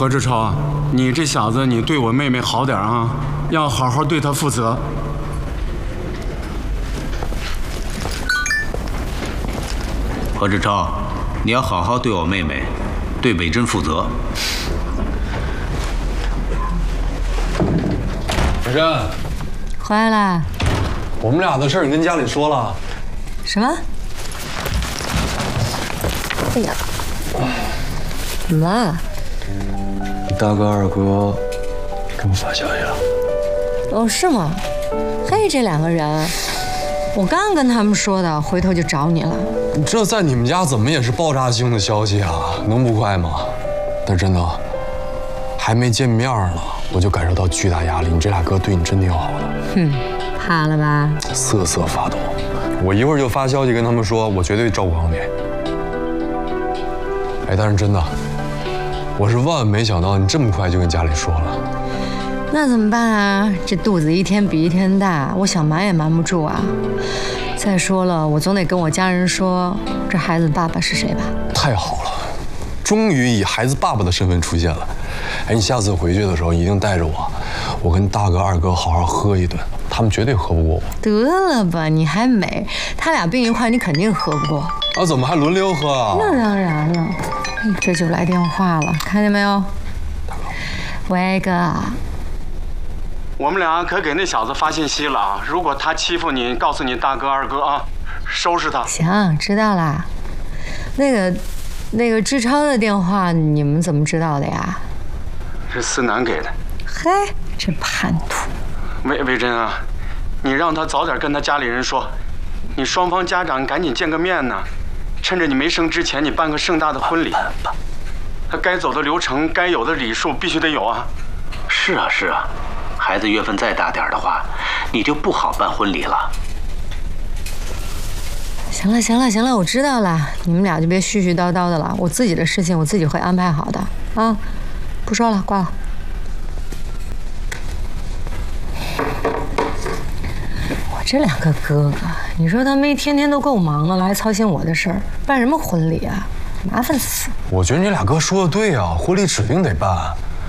何志超，你这小子，你对我妹妹好点啊，要好好对她负责。 何志超，你要好好对我妹妹，对伟珍负责。 伟珍， 回来啦。 我们俩的事儿你跟家里说了？ 什么？哎呀，怎么了？ 你大哥二哥给我发消息了。 哦，是吗？嘿，这两个人，我刚跟他们说的，回头就找你了。 这在你们家怎么也是爆炸性的消息啊，能不快吗？但真的，还没见面呢，我就感受到巨大压力。你这俩哥对你真挺好的。 哼，怕了吧？ 瑟瑟发抖。我一会儿就发消息跟他们说，我绝对照顾好你。哎，但是真的，我是万万没想到你这么快就跟家里说了。 那怎么办啊？这肚子一天比一天大，我想瞒也瞒不住啊。再说了，我总得跟我家人说这孩子爸爸是谁吧？ 太好了，终于以孩子爸爸的身份出现了。哎，你下次回去的时候一定带着我，我跟大哥二哥好好喝一顿，他们绝对喝不过我。 得了吧，你还美，他俩并一块，你肯定喝不过。 啊，怎么还轮流喝啊？ 那当然了。哎，这就来电话了，看见没有？喂，哥。 我们俩可给那小子发信息了啊！如果他欺负你，告诉你大哥二哥啊，收拾他。 行，知道啦。那个志超的电话你们怎么知道的呀？ 是思南给的。 嘿，这叛徒！ 魏珍啊，你让他早点跟他家里人说，你双方家长赶紧见个面呢，趁着你没生之前，你办个盛大的婚礼。他该走的流程，该有的礼数必须得有啊。 是啊，是啊。孩子月份再大点的话，你就不好办婚礼了。 行了，我知道了，你们俩就别絮絮叨叨的了，我自己的事情我自己会安排好的啊，不说了，挂了。我这两个哥哥，你说他们一天天都够忙的了，还操心我的事儿，办什么婚礼啊？麻烦死！ 我觉得你俩哥说的对啊，婚礼指定得办。